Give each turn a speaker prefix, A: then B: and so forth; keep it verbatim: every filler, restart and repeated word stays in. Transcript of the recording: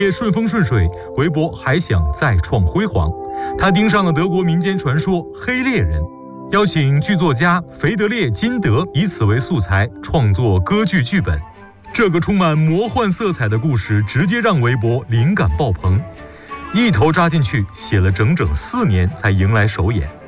A: 也顺风顺水，韦伯还想再创辉煌。他盯上了德国民间传说《黑猎人》，邀请剧作家腓德烈·金德以此为素材创作歌剧剧本。这个充满魔幻色彩的故事直接让韦伯灵感爆棚，一头扎进去，写了整整四年才迎来首演。